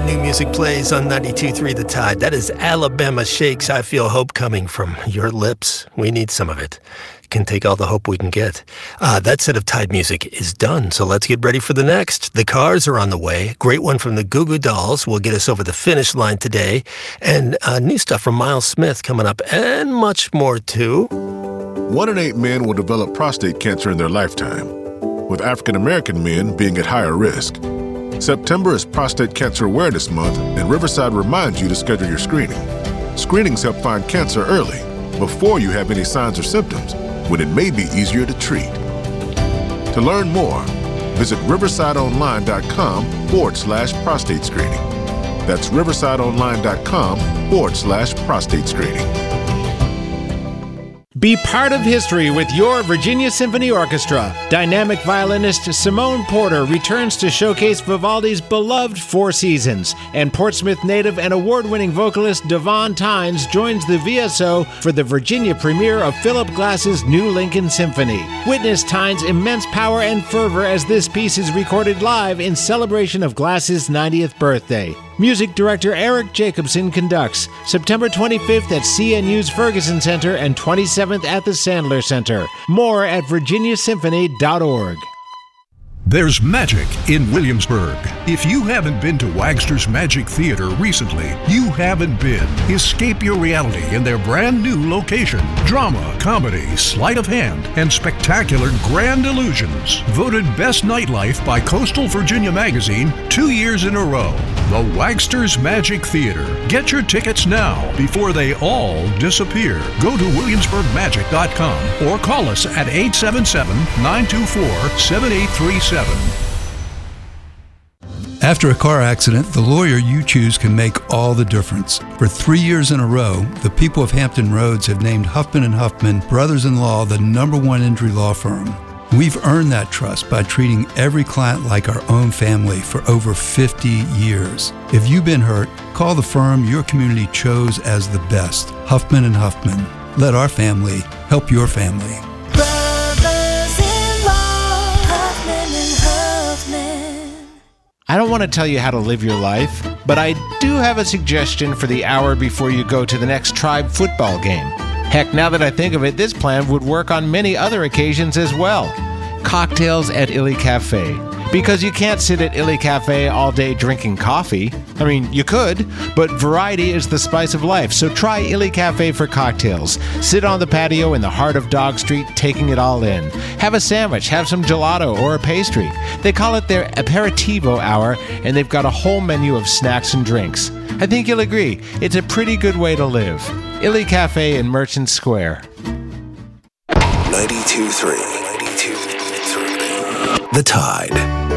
new music plays on 92.3 The Tide. That is Alabama Shakes, I Feel Hope Coming from your lips. We need some of it. Can take all the hope we can get. That set of Tide music is done, so let's get ready for the next. The Cars are on the way. Great one from the Goo Goo Dolls will get us over the finish line today. And new stuff from Miles Smith coming up, and much more too. 1 in 8 men will develop prostate cancer in their lifetime, with African American men being at higher risk. September is Prostate Cancer Awareness Month, and Riverside reminds you to schedule your screening. Screenings help find cancer early, before you have any signs or symptoms, when it may be easier to treat. To learn more, visit riversideonline.com/prostate screening. That's riversideonline.com/prostate screening. Be part of history with your Virginia Symphony Orchestra. Dynamic violinist Simone Porter returns to showcase Vivaldi's beloved Four Seasons, and Portsmouth native and award-winning vocalist Devon Tynes joins the VSO for the Virginia premiere of Philip Glass's New Lincoln Symphony. Witness Tynes' immense power and fervor as this piece is recorded live in celebration of Glass's 90th birthday. Music director Eric Jacobson conducts September 25th at CNU's Ferguson Center and 27th at the Sandler Center. More at virginiasymphony.org. There's magic in Williamsburg. If you haven't been to Wagster's Magic Theater recently, you haven't been. Escape your reality in their brand new location. Drama, comedy, sleight of hand, and spectacular grand illusions. Voted Best Nightlife by Coastal Virginia Magazine 2 years in a row. The Wagster's Magic Theater. Get your tickets now before they all disappear. Go to williamsburgmagic.com or call us at 877-924-7837. After a car accident, the lawyer you choose can make all the difference. For 3 years in a row, the people of Hampton Roads have named Huffman & Huffman Brothers-in-Law the #1 injury law firm. We've earned that trust by treating every client like our own family for over 50 years. If you've been hurt, call the firm your community chose as the best, Huffman & Huffman. Let our family help your family. I don't want to tell you how to live your life, but I do have a suggestion for the hour before you go to the next Tribe football game. Heck, now that I think of it, this plan would work on many other occasions as well. Cocktails at Illy Cafe. Because you can't sit at Illy Cafe all day drinking coffee. I mean, you could, but variety is the spice of life, so try Illy Cafe for cocktails. Sit on the patio in the heart of Dog Street, taking it all in. Have a sandwich, have some gelato or a pastry. They call it their aperitivo hour, and they've got a whole menu of snacks and drinks. I think you'll agree, it's a pretty good way to live. Illy Cafe in Merchant Square. 92.3. The Tide.